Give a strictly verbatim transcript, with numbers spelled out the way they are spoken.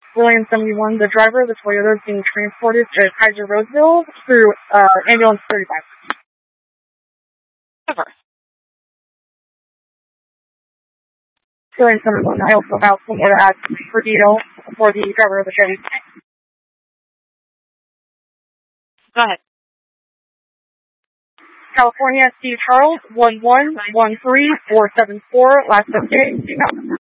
William seventy-one, the driver of the Toyota is being transported to Kaiser Roseville through uh, ambulance thirty-five. Over. William seventy-one, I also have some more to add for detail for the driver of the Chevy. Go ahead. California, Steve Charles, one one one three four seven four, last update.